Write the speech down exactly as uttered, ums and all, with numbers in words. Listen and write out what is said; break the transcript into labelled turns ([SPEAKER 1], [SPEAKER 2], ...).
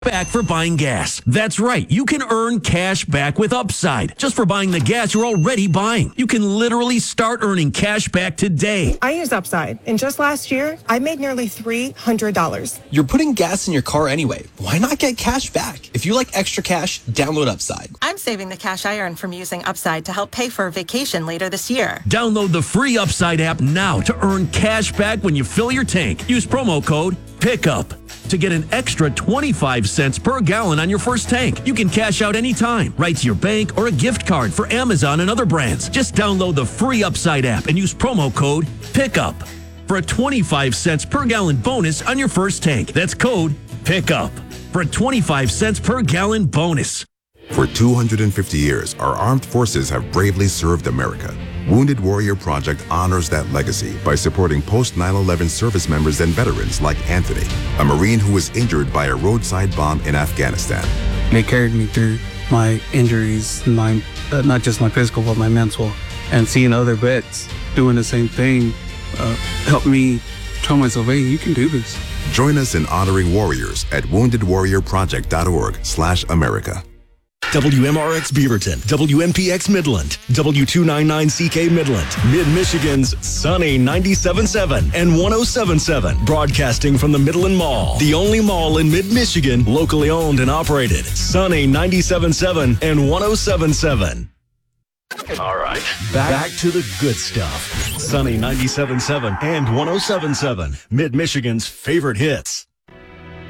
[SPEAKER 1] back for buying gas. That's right. You can earn cash back with Upside just for buying the gas you're already buying. You can literally start earning cash back today.
[SPEAKER 2] I use Upside, and just last year, I made nearly three hundred dollars.
[SPEAKER 3] You're putting gas in your car anyway. Why not get cash back? If you like extra cash, download Upside.
[SPEAKER 4] I'm saving the cash I earn from using Upside to help pay for a vacation later this year.
[SPEAKER 1] Download the free Upside app now to earn cash back when you fill your tank. Use promo code PICKUP to get an extra twenty-five cents per gallon on your first tank. You can cash out anytime, right to your bank or a gift card for Amazon and other brands. Just download the free Upside app and use promo code PICKUP for a twenty-five cents per gallon bonus on your first tank. That's code PICKUP for a twenty-five cents per gallon bonus.
[SPEAKER 5] For two hundred fifty years, our armed forces have bravely served America. Wounded Warrior Project honors that legacy by supporting post nine eleven service members and veterans like Anthony, a Marine who was injured by a roadside bomb in Afghanistan.
[SPEAKER 6] They carried me through my injuries, my uh, not just my physical, but my mental. And seeing other vets doing the same thing uh, helped me tell myself, hey, you can do this.
[SPEAKER 5] Join us in honoring warriors at wounded warrior project dot org slash America.
[SPEAKER 7] W M R X Beaverton, W M P X Midland, W two ninety-nine C K Midland, Mid-Michigan's Sunny ninety-seven point seven and one oh seven point seven, broadcasting from the Midland Mall, the only mall in Mid-Michigan, locally owned and operated. Sunny ninety-seven point seven and one oh seven point seven. All right, back, back to the good stuff. Sunny ninety-seven point seven and one oh seven point seven, Mid-Michigan's favorite hits.